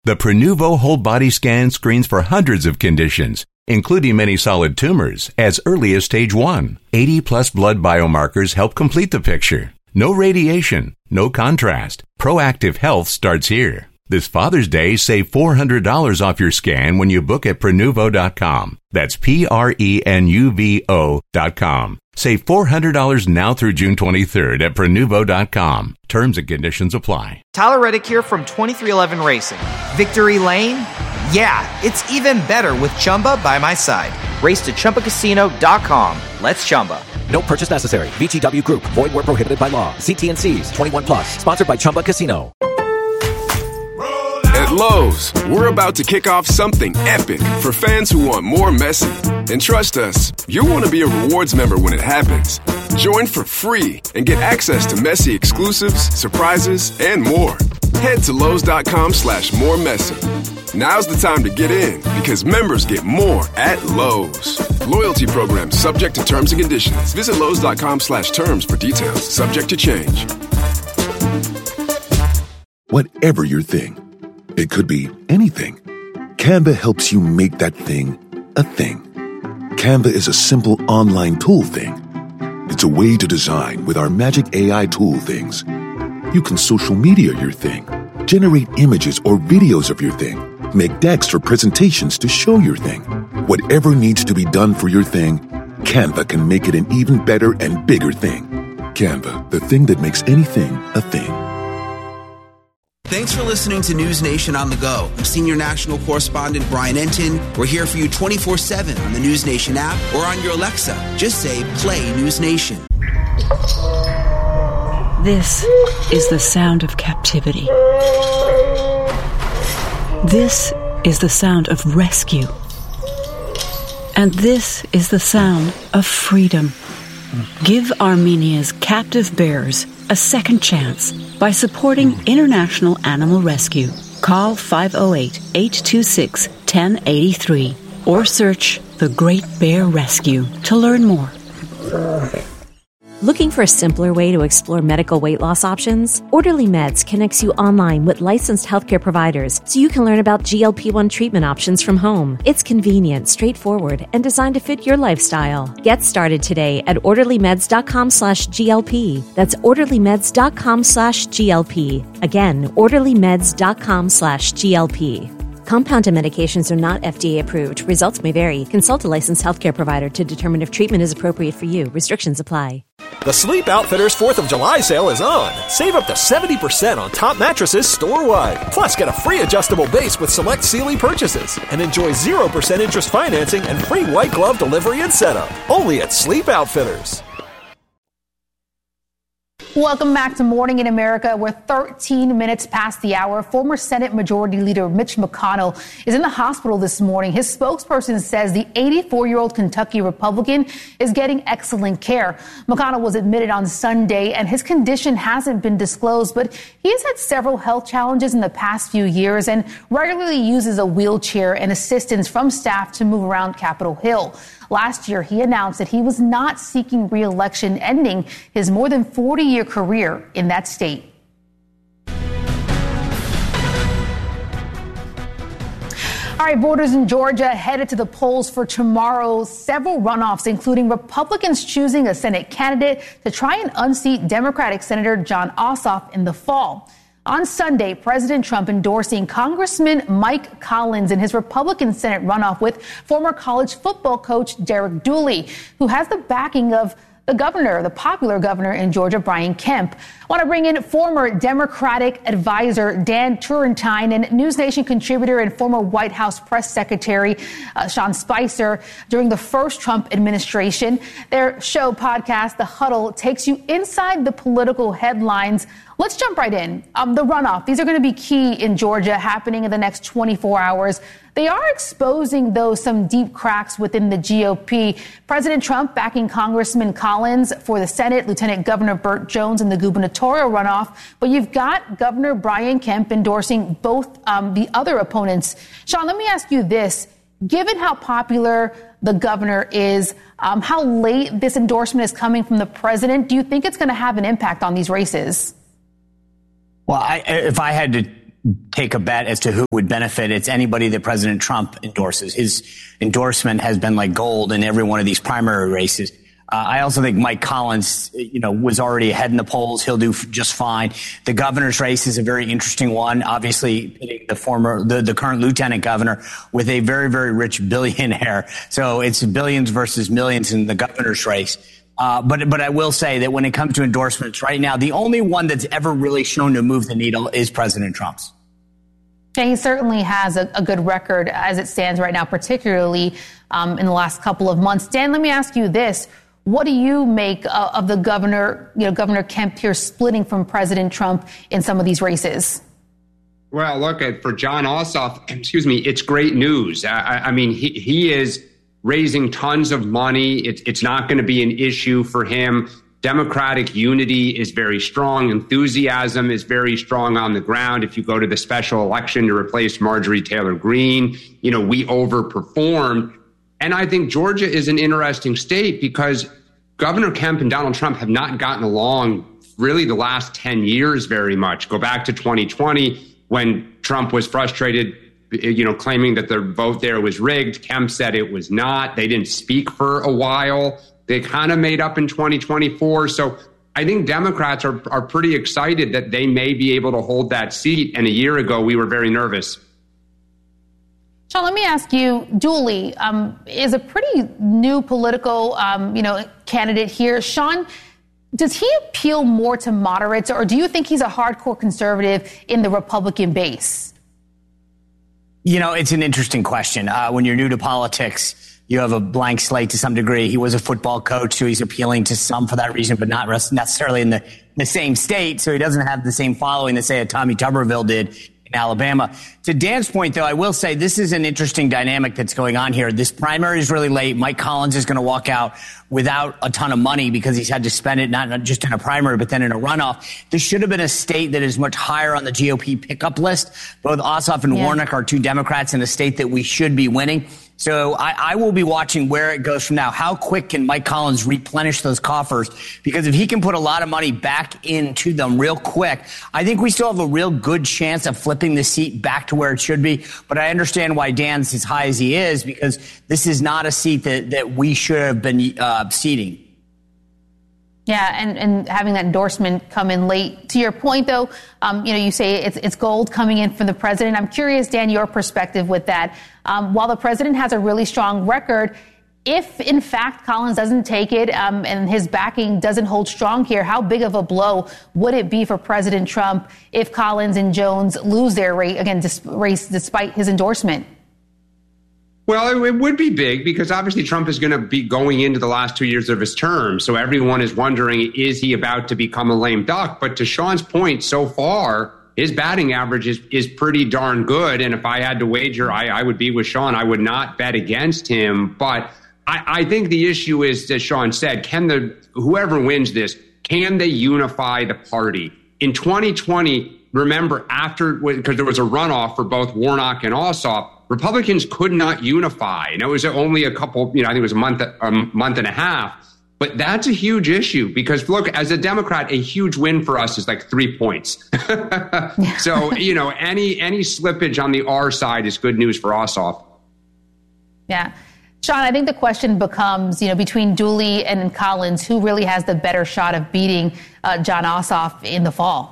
The Prenuvo whole body scan screens for hundreds of conditions, including many solid tumors, as early as stage 1. 80-plus blood biomarkers help complete the picture. No radiation, no contrast. Proactive health starts here. This Father's Day, save $400 off your scan when you book at Prenuvo.com. That's Prenuvo.com. Save $400 now through June 23rd at Prenuvo.com. Terms and conditions apply. Tyler Reddick here from 2311 Racing. Victory Lane? Yeah, it's even better with Chumba by my side. Race to ChumbaCasino.com. Let's Chumba. No purchase necessary. VGW Group. Void where prohibited by law. See T&Cs. 21 plus. Sponsored by Chumba Casino. At Lowe's, we're about to kick off something epic for fans who want more Messi. And trust us, you'll want to be a rewards member when it happens. Join for free and get access to Messi exclusives, surprises, and more. Head to Lowe's.com/more Messi. Now's the time to get in because members get more at Lowe's. Loyalty program subject to terms and conditions. Visit Lowe's.com/terms for details. Subject to change. Whatever your thing, it could be anything. Canva helps you make that thing a thing. Canva is a simple online tool thing. It's a way to design with our magic AI tool things. You can social media your thing, generate images or videos of your thing, make decks or presentations to show your thing. Whatever needs to be done for your thing, Canva can make it an even better and bigger thing. Canva, the thing that makes anything a thing. Thanks for listening to News Nation on the go. I'm Senior National Correspondent Brian Entin. We're here for you 24/7 on the News Nation app or on your Alexa. Just say, play News Nation. This is the sound of captivity. This is the sound of rescue. And this is the sound of freedom. Give Armenia's captive bears a second chance by supporting International Animal Rescue. Call 508-826-1083 or search The Great Bear Rescue to learn more. Looking for a simpler way to explore medical weight loss options? Orderly Meds connects you online with licensed healthcare providers so you can learn about GLP-1 treatment options from home. It's convenient, straightforward, and designed to fit your lifestyle. Get started today at orderlymeds.com/GLP. That's orderlymeds.com/GLP. Again, orderlymeds.com/GLP. Compounded medications are not FDA approved. Results may vary. Consult a licensed healthcare provider to determine if treatment is appropriate for you. Restrictions apply. The Sleep Outfitters 4th of July sale is on. Save up to 70% on top mattresses store-wide. Plus, get a free adjustable base with select Sealy purchases. And enjoy 0% interest financing and free white glove delivery and setup. Only at Sleep Outfitters. Welcome back to Morning in America. We're 13 minutes past the hour. Former Senate Majority Leader Mitch McConnell is in the hospital this morning. His spokesperson says the 84-year-old Kentucky Republican is getting excellent care. McConnell was admitted on Sunday, and his condition hasn't been disclosed, but he has had several health challenges in the past few years and regularly uses a wheelchair and assistance from staff to move around Capitol Hill. Last year, he announced that he was not seeking re-election, ending his more than 40-year career in that state. All right, voters in Georgia headed to the polls for tomorrow's several runoffs, including Republicans choosing a Senate candidate to try and unseat Democratic Senator Jon Ossoff in the fall. On Sunday, President Trump endorsing Congressman Mike Collins in his Republican Senate runoff with former college football coach Derek Dooley, who has the backing of the governor, the popular governor in Georgia, Brian Kemp. I want to bring in former Democratic advisor Dan Turrentine and News Nation contributor and former White House press secretary Sean Spicer during the first Trump administration. Their show podcast, The Huddle, takes you inside the political headlines. Let's jump right in. The runoff. These are going to be key in Georgia, happening in the next 24 hours. They are exposing, though, some deep cracks within the GOP. President Trump backing Congressman Collins for the Senate, Lieutenant Governor Burt Jones in the gubernatorial runoff. But you've got Governor Brian Kemp endorsing both the other opponents. Sean, let me ask you this. Given how popular the governor is, how late this endorsement is coming from the president, do you think it's going to have an impact on these races? Well, if I had to take a bet as to who would benefit, it's anybody that President Trump endorses. His endorsement has been like gold in every one of these primary races. I also think Mike Collins, was already ahead in the polls. He'll do just fine. The governor's race is a very interesting one. Obviously, the current lieutenant governor with a very, very rich billionaire. So it's billions versus millions in the governor's race. But I will say that when it comes to endorsements right now, the only one that's ever really shown to move the needle is President Trump's. Yeah, he certainly has a good record as it stands right now, particularly in the last couple of months. Dan, let me ask you this. What do you make of the governor, Governor Kemp here splitting from President Trump in some of these races? Well, look, for Jon Ossoff, it's great news. I mean, he is raising tons of money. It's not going to be an issue for him. Democratic unity is very strong. Enthusiasm is very strong on the ground. If you go to the special election to replace Marjorie Taylor Greene, we overperformed. And I think Georgia is an interesting state because Governor Kemp and Donald Trump have not gotten along really the last 10 years very much. Go back to 2020 when Trump was frustrated, claiming that the vote there was rigged. Kemp said it was not. They didn't speak for a while. They kind of made up in 2024. So I think Democrats are pretty excited that they may be able to hold that seat. And a year ago, we were very nervous. Sean, let me ask you, Dooley is a pretty new political, candidate here. Sean, does he appeal more to moderates, or do you think he's a hardcore conservative in the Republican base? It's an interesting question. When you're new to politics, you have a blank slate to some degree. He was a football coach, so he's appealing to some for that reason, but not necessarily in the same state. So he doesn't have the same following that, say, a Tommy Tuberville did in Alabama. To Dan's point, though, I will say this is an interesting dynamic that's going on here. This primary is really late. Mike Collins is going to walk out without a ton of money because he's had to spend it not just in a primary, but then in a runoff. This should have been a state that is much higher on the GOP pickup list. Both Ossoff and Warnock are two Democrats in a state that we should be winning. So I will be watching where it goes from now. How quick can Mike Collins replenish those coffers? Because if he can put a lot of money back into them real quick, I think we still have a real good chance of flipping the seat back to where it should be. But I understand why Dan's as high as he is, because this is not a seat that we should have been seating. Yeah, and having that endorsement come in late. To your point, though, you say it's gold coming in from the president. I'm curious, Dan, your perspective with that. While the president has a really strong record, if in fact Collins doesn't take it and his backing doesn't hold strong here, how big of a blow would it be for President Trump if Collins and Jones lose their race despite his endorsement? Well, it would be big because obviously Trump is going to be going into the last 2 years of his term. So everyone is wondering, is he about to become a lame duck? But to Sean's point, so far, his batting average is pretty darn good. And if I had to wager, I would be with Sean. I would not bet against him. But I think the issue is, as Sean said, whoever wins this, can they unify the party? In 2020, remember, because there was a runoff for both Warnock and Ossoff, Republicans could not unify. And it was only a couple, I think it was a month and a half. But that's a huge issue because, look, as a Democrat, a huge win for us is like 3 points. So, any slippage on the R side is good news for Ossoff. Yeah. Sean, I think the question becomes, between Dooley and Collins, who really has the better shot of beating Jon Ossoff in the fall?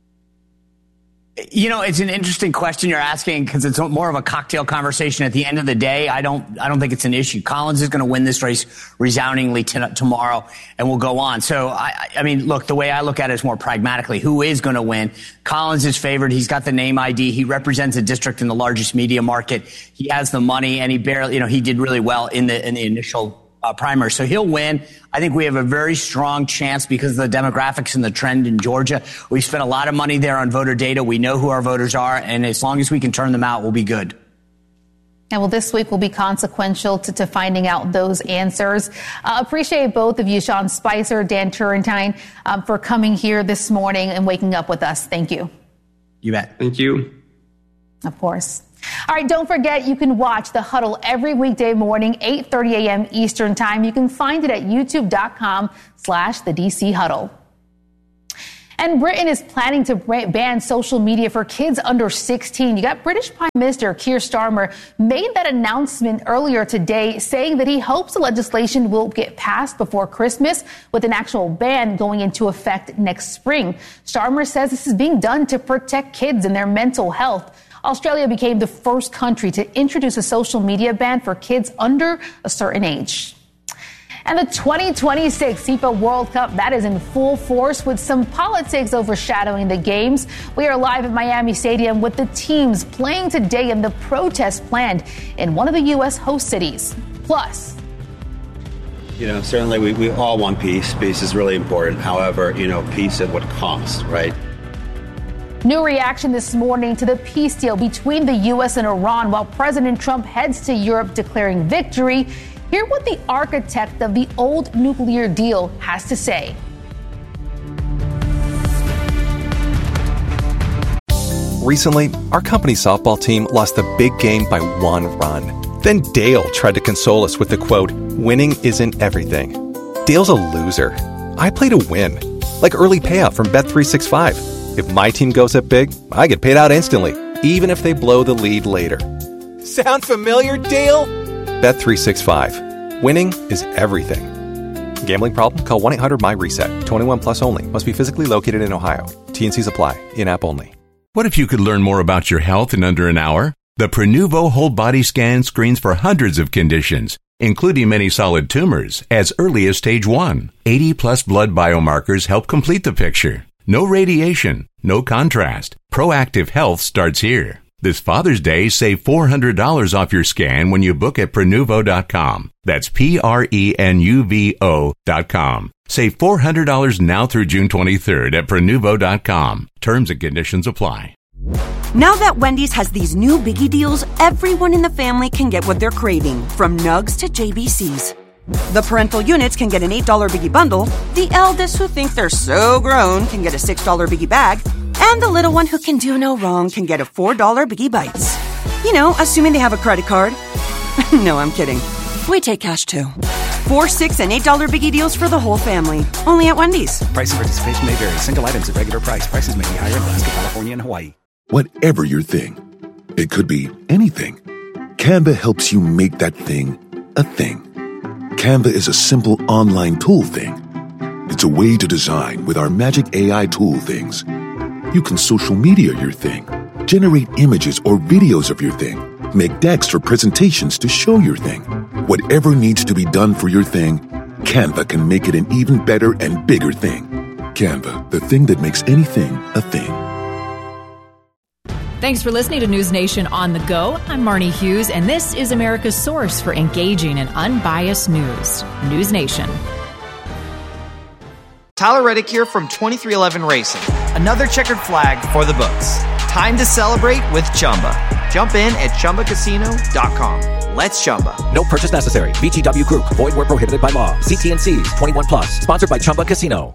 It's an interesting question you're asking because it's more of a cocktail conversation. At the end of the day, I don't think it's an issue. Collins is going to win this race resoundingly tomorrow, and we'll go on. So, I mean, look, the way I look at it is more pragmatically. Who is going to win? Collins is favored. He's got the name ID. He represents a district in the largest media market. He has the money, and he barely, he did really well in the initial primary. So he'll win. I think we have a very strong chance because of the demographics and the trend in Georgia. We spent a lot of money there on voter data. We know who our voters are. And as long as we can turn them out, we'll be good. And well, this week will be consequential to finding out those answers. Appreciate both of you, Sean Spicer, Dan Turrentine, for coming here this morning and waking up with us. Thank you. You bet. Thank you. Of course. All right, don't forget, you can watch The Huddle every weekday morning, 8:30 a.m. Eastern Time. You can find it at youtube.com/the DC Huddle. And Britain is planning to ban social media for kids under 16. You got British Prime Minister Keir Starmer made that announcement earlier today, saying that he hopes the legislation will get passed before Christmas, with an actual ban going into effect next spring. Starmer says this is being done to protect kids and their mental health. Australia became the first country to introduce a social media ban for kids under a certain age. And the 2026 FIFA World Cup, that is in full force, with some politics overshadowing the games. We are live at Miami Stadium with the teams playing today and the protest planned in one of the U.S. host cities. Plus, certainly we all want peace. Peace is really important. However, peace at what cost, right? new reaction this morning to the peace deal between the U.S. and Iran while President Trump heads to Europe declaring victory. Hear what the architect of the old nuclear deal has to say. Recently, our company's softball team lost a big game by 1 run. Then Dale tried to console us with the quote, "Winning isn't everything." Dale's a loser. I play to win. Like early payout from Bet365. If my team goes up big, I get paid out instantly, even if they blow the lead later. Sound familiar, Dale? Bet365. Winning is everything. Gambling problem? Call 1-800-MY-RESET. 21 plus only. Must be physically located in Ohio. T&Cs apply. In-app only. What if you could learn more about your health in under an hour? The Prenuvo whole body scan screens for hundreds of conditions, including many solid tumors, as early as stage 1. 80 plus blood biomarkers help complete the picture. No radiation, no contrast. Proactive health starts here. This Father's Day, save $400 off your scan when you book at Prenuvo.com. That's Prenuvo.com. Save $400 now through June 23rd at Prenuvo.com. Terms and conditions apply. Now that Wendy's has these new biggie deals, everyone in the family can get what they're craving, from nugs to JBCs. The parental units can get an $8 biggie bundle, the eldest who think they're so grown can get a $6 biggie bag, and the little one who can do no wrong can get a $4 biggie bites. You know, assuming they have a credit card. No, I'm kidding. We take cash too. 4, 6, and $8 biggie deals for the whole family. Only at Wendy's. Price and participation may vary. Single items at regular price. Prices may be higher in Alaska, California, and Hawaii. Whatever your thing, it could be anything. Canva helps you make that thing a thing. Canva is a simple online tool thing. It's a way to design with our magic AI tool things. You can social media your thing, generate images or videos of your thing, make decks for presentations to show your thing. Whatever needs to be done for your thing, Canva can make it an even better and bigger thing. Canva, the thing that makes anything a thing. Thanks for listening to News Nation on the Go. I'm Marnie Hughes, and this is America's source for engaging and unbiased news. News Nation. Tyler Reddick here from 2311 Racing. Another checkered flag for the books. Time to celebrate with Chumba. Jump in at ChumbaCasino.com. Let's Chumba. No purchase necessary. VGW Group. Void where prohibited by law. See T&Cs. 21 plus. Sponsored by Chumba Casino.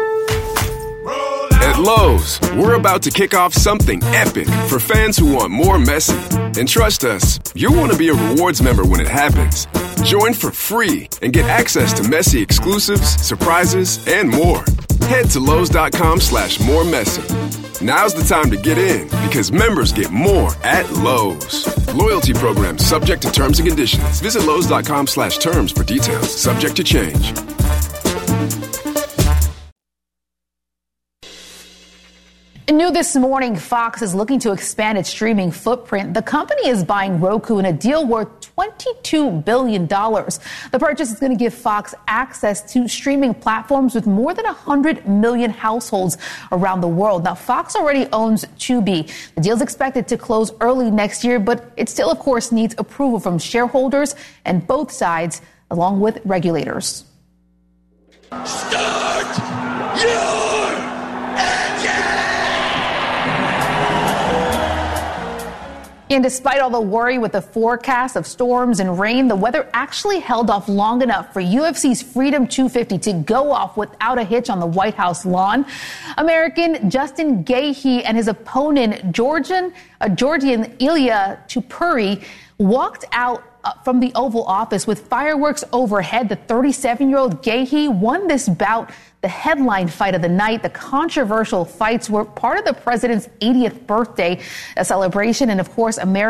At Lowe's, we're about to kick off something epic for fans who want more Messi. And trust us, you'll want to be a rewards member when it happens. Join for free and get access to Messi exclusives, surprises, and more. Head to Lowe's.com/more Messi. Now's the time to get in because members get more at Lowe's. Loyalty program subject to terms and conditions. Visit Lowe's.com/terms for details. Subject to change. New this morning, Fox is looking to expand its streaming footprint. The company is buying Roku in a deal worth $22 billion. The purchase is going to give Fox access to streaming platforms with more than 100 million households around the world. Now, Fox already owns Tubi. The deal is expected to close early next year, but it still, of course, needs approval from shareholders and both sides, along with regulators. Start your And despite all the worry with the forecast of storms and rain, the weather actually held off long enough for UFC's Freedom 250 to go off without a hitch on the White House lawn. American Justin Gaethje and his opponent, Georgian Ilia Topuria, walked out from the Oval Office with fireworks overhead. The 37-year-old Gaethje won this bout the headline fight of the night. The controversial fights were part of the president's 80th birthday, a celebration, and of course, America